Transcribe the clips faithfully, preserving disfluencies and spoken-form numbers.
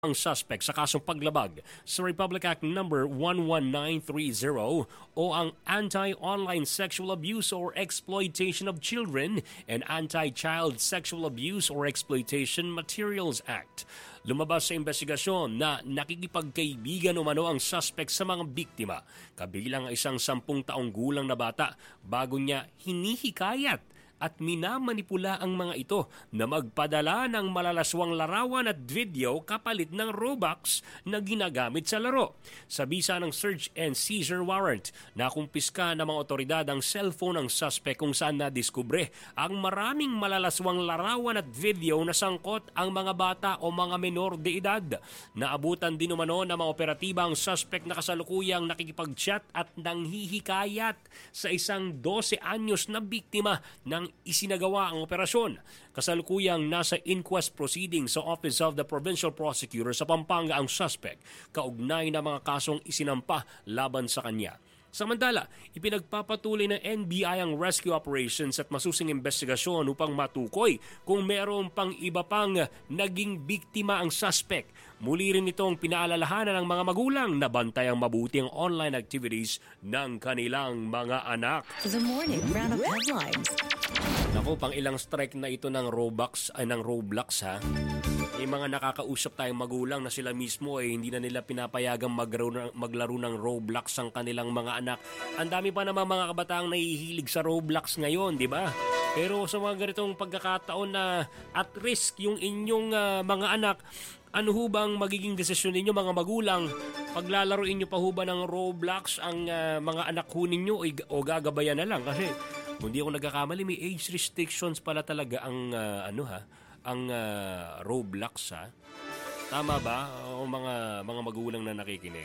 ang suspect sa kasong paglabag sa Republic Act number one one nine three zero o ang Anti-Online Sexual Abuse or Exploitation of Children and Anti-Child Sexual Abuse or Exploitation Materials Act. Lumabas sa investigasyon na nakikipagkaibigan umano ang suspect sa mga biktima, kabilang ang isang sampung taong gulang na bata bago niya hinihikayat at minamanipula ang mga ito na magpadala ng malalaswang larawan at video kapalit ng Robux na ginagamit sa laro. Sa bisa ng search and seizure warrant, nakumpiska ng mga otoridad ang cellphone ng suspect kung saan nadiskubre ang maraming malalaswang larawan at video na sangkot ang mga bata o mga menor de edad. Naabutan din umano ng mga operatiba ang suspect na kasalukuyang nakikipag-chat at nanghihikayat sa isang dose anyos na biktima ng isinagawa ang operasyon. Kasalukuyang nasa inquest proceedings sa Office of the Provincial Prosecutor sa Pampanga ang suspect, kaugnay na mga kasong isinampa laban sa kanya. Samantala, ipinagpapatuloy ng N B I ang rescue operations at masusing investigasyon upang matukoy kung meron pang iba pang naging biktima ang suspect. Muli rin itong pinaalalahanan ng mga magulang na bantayang mabuti ang online activities ng kanilang mga anak. The morning round of headlines. Naku, pang ilang strike na ito ng Roblox, ay ng Roblox ha. May mga nakakausap tayong magulang na sila mismo ay eh, hindi na nila pinapayagang maglaro, maglaro ng Roblox ang kanilang mga anak. Ang dami pa naman mga kabataang nahihilig sa Roblox ngayon, di ba? Pero sa mga ganitong pagkakataon na at risk yung inyong uh, mga anak, ano ho bang magiging desisyon ninyo mga magulang? Paglalaroin nyo pa ho ba ng Roblox ang uh, mga anak ho ninyo o, o gagabayan na lang? Kasi kung di ako nagkakamali, may age restrictions pala talaga ang uh, ano ha, ang uh, Roblox ha. Tama ba? O mga mga magulang na nakikinig.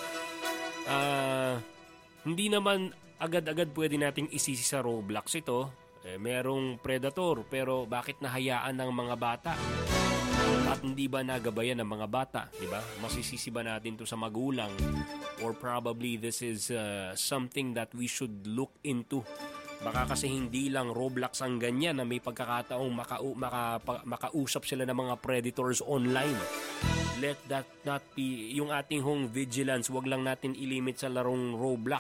Uh, hindi naman agad-agad pwede nating isisi sa Roblox ito. Eh, merong predator pero bakit nahayaan ng mga bata? At hindi ba nagabayan ng mga bata, di ba? Masisisi ba natin to sa magulang? Or probably this is uh, something that we should look into. Baka kasi hindi lang Roblox ang ganyan na may pagkakataong makau- maka- makausap sila ng mga predators online. Let that not be yung ating hong vigilance, wag lang natin ilimit sa larong Roblox.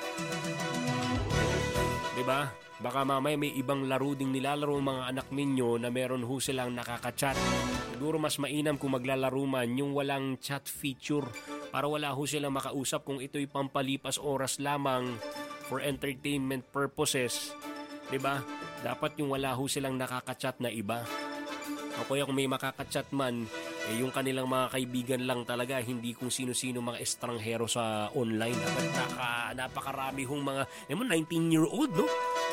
Diba? Baka mamaya may ibang laro ding nilalaro ang mga anak ninyo na meron ho silang nakaka-chat. Siguro mas mainam kung maglalaro man yung walang chat feature para wala ho silang makausap kung ito'y pampalipas oras lamang for entertainment purposes. Diba? Dapat yung wala ho silang nakaka-chat na iba. O kaya kung may makaka-chat man, eh yung kanilang mga kaibigan lang talaga, hindi kung sino-sino mga estranghero sa online. Dapat naka, napakarami hong mga, naman nineteen-year-old, no?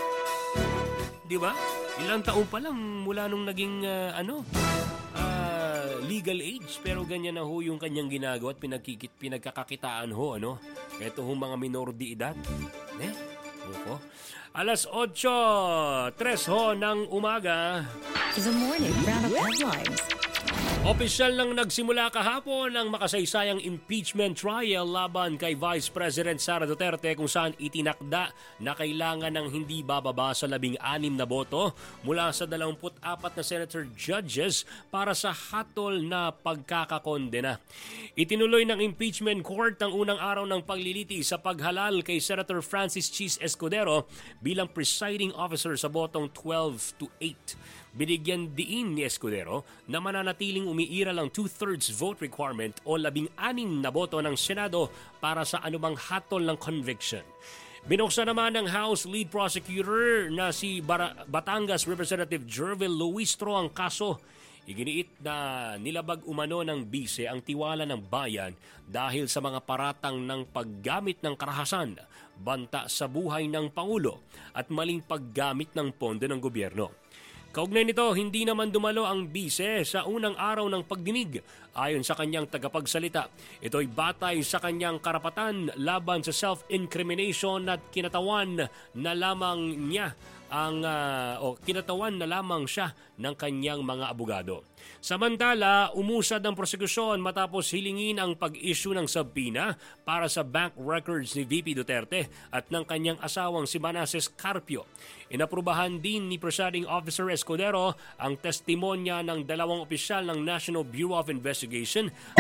Di ba? Ilang taon pa lang mula nung naging uh, ano uh, legal age, pero ganyan na ho yung kanyang ginagawa at pinagkikit, pinagkakakitaan ho, ano? Ito ho mga minor de edad. Eh? Opo. Alas otso tres ho ng umaga. The morning round of headlines. Opisyal nang nagsimula kahapon ang makasaysayang impeachment trial laban kay Vice President Sara Duterte kung saan itinakda na kailangan ng hindi bababa sa labing anim na boto mula sa dalawamput apat na senator judges para sa hatol na pagkakakondena. Itinuloy ng impeachment court ang unang araw ng pagliliti sa paghalal kay Senator Francis Chis Escudero bilang presiding officer sa botong twelve to eight. Binigyan diin ni Escudero na mananatiling umiiral ang two-thirds vote requirement o labing-anim na boto ng Senado para sa anumang hatol ng conviction. Binuksan naman ng House Lead Prosecutor na si Bar- Batangas Representative Jervil Luistro ang kaso. Iginiit na nilabag umano ng bise ang tiwala ng bayan dahil sa mga paratang ng paggamit ng karahasan, banta sa buhay ng Pangulo at maling paggamit ng pondo ng gobyerno. Kaugnay nito, hindi naman dumalo ang bise sa unang araw ng pagdinig. Ayon sa kanyang tagapagsalita, ito'y batay sa kanyang karapatan laban sa self-incrimination at kinatawan na lamang niya ang uh, o kinatawan na lamang siya ng kanyang mga abogado. Samantala, umusad ang prosekusyon matapos hilingin ang pag-issue ng subpoena para sa bank records ni V P Duterte at ng kanyang asawang si Manasseh Carpio. Inaprubahan din ni Presiding Officer Escudero ang testimonya ng dalawang opisyal ng National Bureau of Investigation